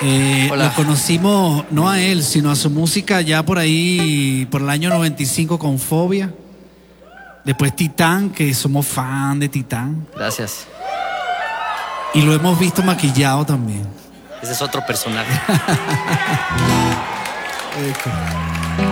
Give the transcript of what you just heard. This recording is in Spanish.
Lo conocimos no a él, sino a su música ya por ahí, por el año 95 con Fobia. Después Titán, que somos fan de Titán. Gracias. Y lo hemos visto maquillado también. Ese es otro personaje.